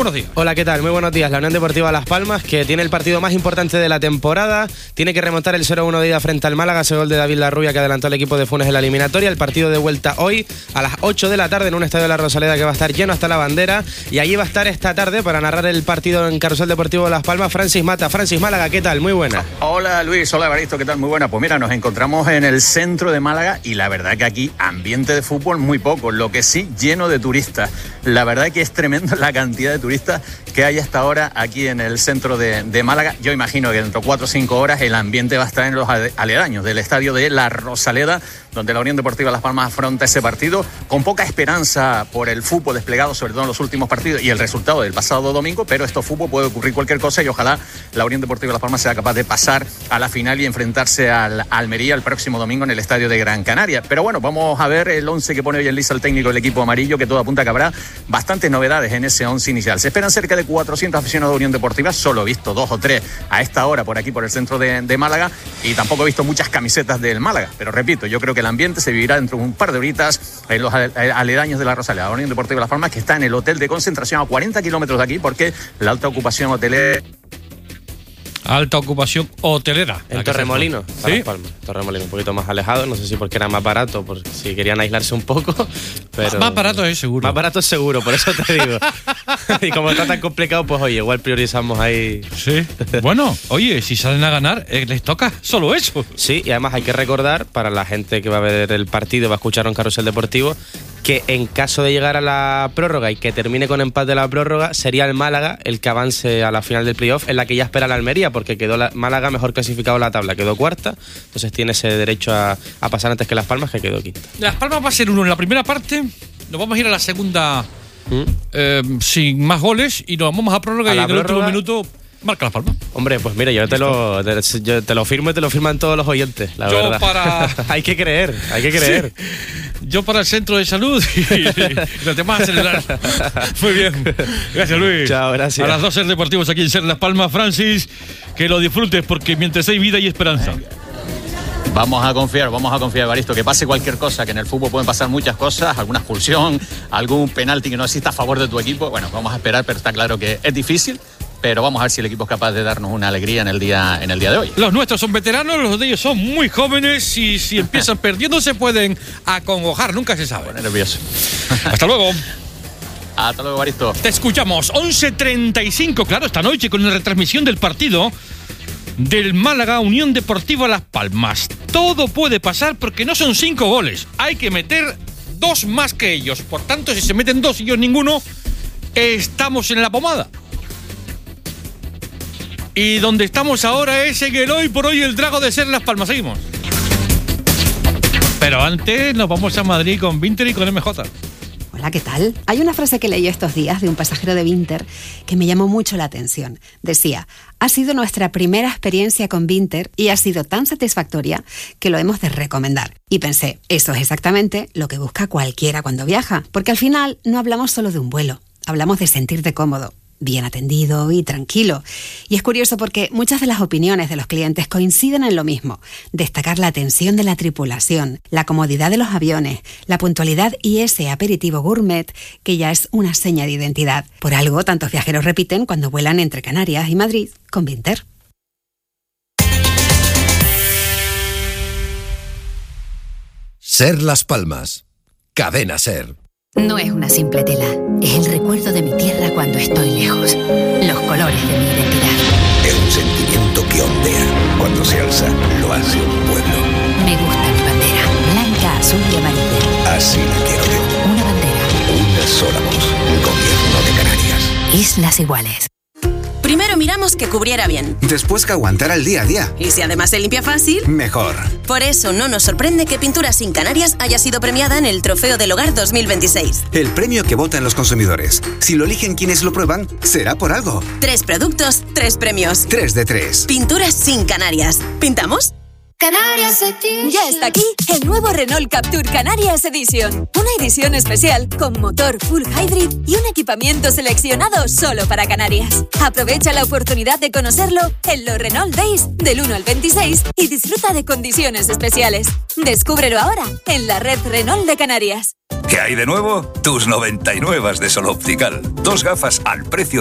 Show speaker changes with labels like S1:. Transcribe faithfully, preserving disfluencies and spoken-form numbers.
S1: Buenos días.
S2: Hola, ¿qué tal? Muy buenos días. La Unión Deportiva Las Palmas, que tiene el partido más importante de la temporada, tiene que remontar el cero uno de ida frente al Málaga, ese gol de David Larrubia que adelantó al equipo de Funes en la eliminatoria. El partido de vuelta hoy a las ocho de la tarde en un estadio de la Rosaleda que va a estar lleno hasta la bandera, y allí va a estar esta tarde para narrar el partido en Carrusel Deportivo Las Palmas Francis Mata. Francis, Málaga, ¿qué tal? Muy buena.
S3: Hola Luis, hola Evaristo, ¿qué tal? Muy buena. Pues mira, nos encontramos en el centro de Málaga y la verdad que aquí ambiente de fútbol muy poco, lo que sí lleno de turistas. La verdad que es tremendo la cantidad de turistas que hay hasta ahora aquí en el centro de, de Málaga. Yo imagino que dentro de cuatro o cinco horas el ambiente va a estar en los aledaños del estadio de la Rosaleda, donde la Unión Deportiva Las Palmas afronta ese partido con poca esperanza por el fútbol desplegado, sobre todo en los últimos partidos y el resultado del pasado domingo, pero esto fútbol, puede ocurrir cualquier cosa y ojalá la Unión Deportiva Las Palmas sea capaz de pasar a la final y enfrentarse al Almería el próximo domingo en el estadio de Gran Canaria. Pero bueno, vamos a ver el once que pone hoy en lista el técnico del equipo amarillo, que todo apunta que habrá bastantes novedades en ese once inicial. Se esperan cerca de cuatrocientos aficionados de Unión Deportiva, solo he visto dos o tres a esta hora por aquí por el centro de, de Málaga, y tampoco he visto muchas camisetas del Málaga, pero repito, yo creo que el ambiente se vivirá dentro de un par de horitas en los aledaños de la Rosaleda. La Unión Deportiva Las Palmas, que está en el hotel de concentración a cuarenta kilómetros de aquí, porque la alta ocupación hotelera.
S1: Alta ocupación hotelera.
S2: En Torremolinos,
S1: ¿Sí?
S2: Las Palmas. Torremolinos, un poquito más alejado, no sé si porque era más barato, por si querían aislarse un poco, pero...
S1: Más barato es seguro.
S2: Más barato es seguro, por eso te digo. Y como está tan complicado, pues oye, igual priorizamos ahí...
S1: Sí. Bueno, oye, si salen a ganar, eh, les toca solo eso.
S2: Sí, y además hay que recordar, para la gente que va a ver el partido, va a escuchar un Carrusel Deportivo, que en caso de llegar a la prórroga y que termine con empate la prórroga, sería el Málaga el que avance a la final del playoff, en la que ya espera la Almería, porque quedó la Málaga mejor clasificado en la tabla, quedó cuarta, entonces tiene ese derecho a, a pasar antes que Las Palmas, que quedó quinta.
S1: Las Palmas va a ser uno en la primera parte, nos vamos a ir a la segunda
S2: ¿Mm?
S1: eh, sin más goles y nos vamos a prórroga,
S2: ¿A
S1: y
S2: la
S1: en el último
S2: prórroga?
S1: minuto marca Las Palmas.
S2: Hombre, pues mira, yo te lo, te, yo te lo firmo y te lo firman todos los oyentes, la
S1: Yo
S2: verdad.
S1: para...
S2: hay que creer, hay que creer.
S1: Sí. Yo para el centro de salud y, y los demás acelerar. Muy bien. Gracias, Luis.
S2: Chao, gracias.
S1: A las dos Ser Deportivos aquí en Ser Las Palmas. Francis, que lo disfrutes, porque mientras hay vida hay esperanza.
S3: Vamos a confiar, vamos a confiar, Evaristo, que pase cualquier cosa, que en el fútbol pueden pasar muchas cosas, alguna expulsión, algún penalti que no exista a favor de tu equipo. Bueno, vamos a esperar, pero está claro que es difícil. Pero vamos a ver si el equipo es capaz de darnos una alegría en el día, en el día de hoy.
S1: Los nuestros son veteranos, los de ellos son muy jóvenes y si empiezan perdiendo se pueden acongojar, nunca se sabe.
S3: Bueno, nervioso.
S1: Hasta luego.
S3: Hasta luego, Evaristo.
S1: Te escuchamos, once treinta y cinco, claro, esta noche con la retransmisión del partido del Málaga Unión Deportiva Las Palmas. Todo puede pasar porque no son cinco goles, hay que meter dos más que ellos. Por tanto, si se meten dos y ellos ninguno, estamos en la pomada. Y donde estamos ahora es en el hoy por hoy el Drago de Ser Las Palmas. Seguimos. Pero antes nos vamos a Madrid con Vinter y con M J.
S4: Hola, ¿qué tal? Hay una frase que leí estos días de un pasajero de Vinter que me llamó mucho la atención. Decía: ha sido nuestra primera experiencia con Vinter y ha sido tan satisfactoria que lo hemos de recomendar. Y pensé, eso es exactamente lo que busca cualquiera cuando viaja, porque al final no hablamos solo de un vuelo, hablamos de sentirte cómodo, bien atendido y tranquilo. Y es curioso porque muchas de las opiniones de los clientes coinciden en lo mismo: destacar la atención de la tripulación, la comodidad de los aviones, la puntualidad y ese aperitivo gourmet que ya es una seña de identidad. Por algo, tantos viajeros repiten cuando vuelan entre Canarias y Madrid con Vinter.
S5: Ser Las Palmas. Cadena Ser.
S6: No es una simple tela, es el recuerdo de mi tierra cuando estoy lejos. Los colores de mi identidad.
S5: Es un sentimiento que ondea cuando se alza, lo hace un pueblo.
S6: Me gusta mi bandera, blanca, azul y amarilla.
S5: Así la quiero yo.
S6: Una bandera.
S5: Una sola voz. Un gobierno de Canarias.
S6: Islas Iguales.
S7: Primero miramos que cubriera bien.
S8: Después que aguantara el día a día.
S7: Y si además se limpia fácil,
S8: mejor.
S7: Por eso no nos sorprende que Pinturas Sin Canarias haya sido premiada en el Trofeo del Hogar dos mil veintiséis.
S8: El premio que votan los consumidores. Si lo eligen quienes lo prueban, será por algo.
S7: Tres productos, tres premios.
S8: Tres de tres.
S7: Pinturas Sin Canarias. ¿Pintamos?
S9: Canarias Edition. Ya está aquí el nuevo Renault Captur Canarias Edition. Una edición especial con motor full hybrid y un equipamiento seleccionado solo para Canarias. Aprovecha la oportunidad de conocerlo en los Renault Days del uno al veintiséis y disfruta de condiciones especiales. Descúbrelo ahora en la red Renault de Canarias.
S5: ¿Qué hay de nuevo? Tus noventa y nueve de Sol Optical. Dos gafas al precio